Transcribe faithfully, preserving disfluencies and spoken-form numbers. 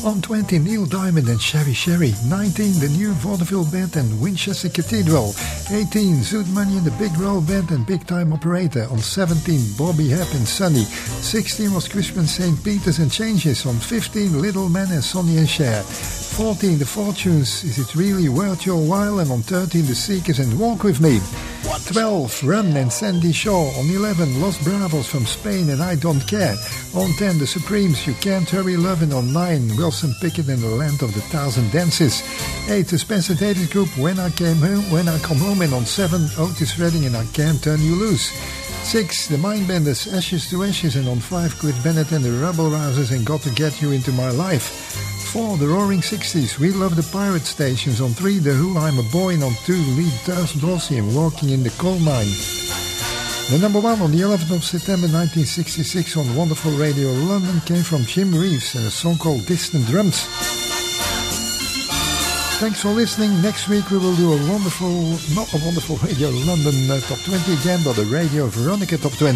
On twenty, Neil Diamond and Sherry Sherry. nineteen, the new Vaudeville Band and Winchester Cathedral. eighteen, Zoot Money and the Big Roll Band and Big Time Operator. On seventeen, Bobby Hebb and Sonny. sixteen was Crispin Saint Peters and Changes. On fifteen, Little Man and Sonny and Cher. fourteen, The Fortunes, Is It Really Worth Your While? And on thirteen, The Seekers and Walk With Me. twelve, Run and Sandy Shaw. On eleven, Los Bravos from Spain and I Don't Care. On ten, The Supremes, You Can't Hurry Love. And on nine, Wilson Pickett and the Land of the Thousand Dances. eight, The Spencer Davis Group, When I Came Home, When I Come Home. And on seven, Otis Redding and I Can't Turn You Loose. six, The Mindbenders, Ashes to Ashes. And on five, Chris Bennett and the Rebel Rousers and Got to Get You Into My Life. four, The Roaring Sixties, We Love the Pirate Stations. On three, The Who, I'm a Boy. And on two, Lee Dorsey and Walking in the Coal Mine. The number one on the eleventh of September nineteen sixty-six on Wonderful Radio London came from Jim Reeves and a song called Distant Drums. Thanks for listening. Next week we will do a wonderful, not a Wonderful Radio London uh, Top twenty again, but a Radio Veronica Top twenty.